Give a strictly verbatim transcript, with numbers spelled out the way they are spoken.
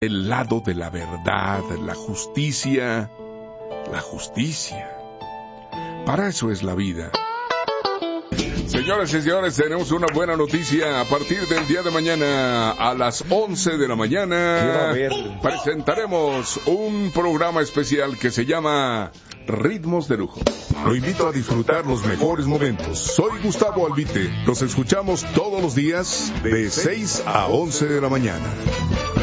el lado de la verdad, la justicia, la justicia. Para eso es la vida. Señoras y señores, tenemos una buena noticia. A partir del día de mañana, a las once de la mañana, presentaremos un programa especial que se llama Ritmos de Lujo. Lo invito a disfrutar los mejores momentos. Soy Gustavo Albite. Nos escuchamos todos los días de seis a once de la mañana.